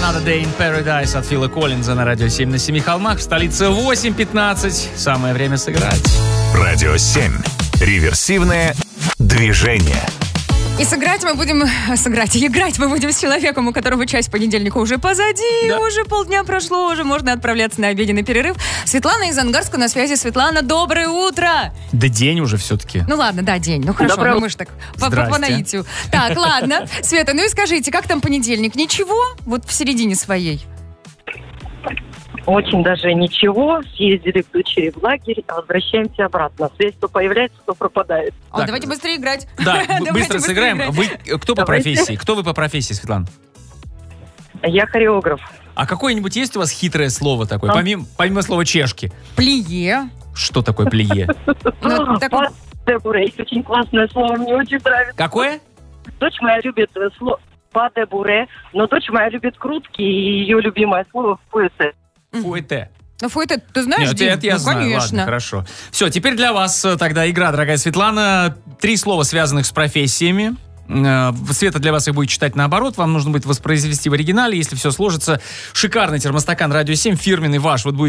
Another Day in Paradise от Фила Коллинза на радио 7 на Семи холмах. В столице 8:15. Самое время сыграть. Радио 7. Реверсивное движение. И играть мы будем с человеком, у которого часть понедельника уже позади, да. Уже полдня прошло, уже можно отправляться на обеденный перерыв. Светлана из Ангарска на связи. Светлана, доброе утро! Да день уже все-таки. Ну ладно, да, день. Ну хорошо, мы же так по наитию. Так, ладно. Света, ну и скажите, как там понедельник? Ничего? Вот в середине своей. Очень даже ничего. Съездили к дочери в лагерь, а возвращаемся обратно. Связь то появляется, то пропадает. Так, давайте быстрее играть. Да, быстро сыграем. Вы кто по профессии? Кто вы по профессии, Светлана? Я хореограф. А какое-нибудь есть у вас хитрое слово такое, помимо слова чешки? Плие. Что такое плие? Падебуре. Есть очень классное слово, мне очень нравится. Какое? Дочь моя любит слово падебуре, но дочь моя любит крутки, и ее любимое слово фуэте. Фуэте. Ну, фуэте, ты знаешь, Нет, Дим? это я знаю, конечно. Ладно, хорошо. Все, теперь для вас тогда игра, дорогая Светлана. 3 слова, связанных с профессиями. Света для вас их будет читать наоборот. Вам нужно будет воспроизвести в оригинале. Если все сложится, шикарный термостакан «Радио 7», фирменный ваш. Вот будет